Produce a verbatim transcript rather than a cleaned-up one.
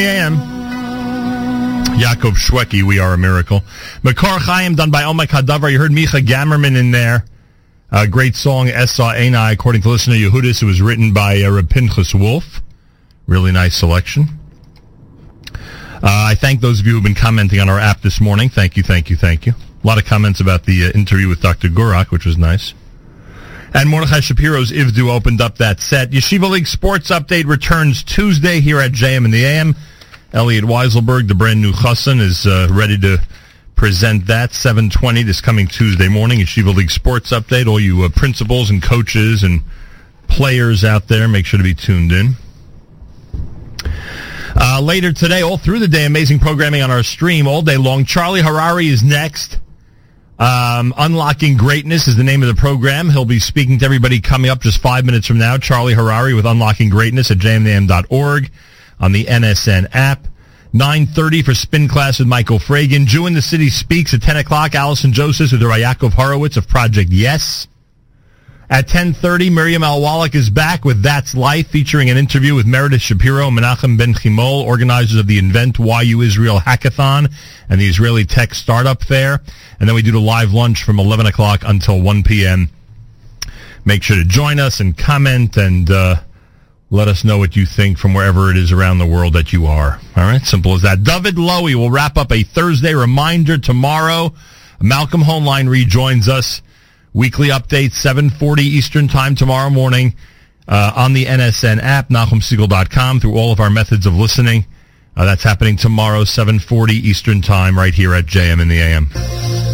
A M. Yaakov Shweki, We Are a Miracle. Makor Chaim, done by Omek Hadavar. You heard Micha Gamerman in there. A great song, Esa Einai, according to listener Yehudis. It was written by uh, Reb Pinchas Wolf. Really nice selection. Uh, I thank those of you who have been commenting on our app this morning. Thank you, thank you, thank you. A lot of comments about the uh, interview with Doctor Gurak, which was nice. And Mordechai Shapiro's Ivdu opened up that set. Yeshiva League Sports Update returns Tuesday here at J M in the A M. Elliot Weiselberg, the brand new Chassan, is uh, ready to present that, seven twenty this coming Tuesday morning. Yeshiva League Sports Update. All you uh, principals and coaches and players out there, make sure to be tuned in. Uh, later today, all through the day, amazing programming on our stream all day long. Charlie Harari is next. Um, Unlocking Greatness is the name of the program. He'll be speaking to everybody coming up just five minutes from now. Charlie Harari with Unlocking Greatness at j m a m dot org on the N S N app. nine thirty for Spin Class with Michael Fragan. Jew in the City Speaks at ten o'clock. Allison Joseph with Yaakov Horowitz of Project Yes. At ten thirty, Miriam Al-Wallach is back with That's Life, featuring an interview with Meredith Shapiro and Menachem Ben Chimol, organizers of the Invent Y U Israel Hackathon and the Israeli Tech Startup Fair. And then we do the live lunch from eleven o'clock until one p.m. Make sure to join us and comment and uh, let us know what you think from wherever it is around the world that you are. All right, simple as that. David Lowy will wrap up a Thursday reminder tomorrow. Malcolm Hoenlein rejoins us. Weekly updates, seven forty Eastern Time tomorrow morning uh, on the N S N app, Nachum Segal dot com, through all of our methods of listening. Uh, that's happening tomorrow, seven forty Eastern Time, right here at J M in the A M.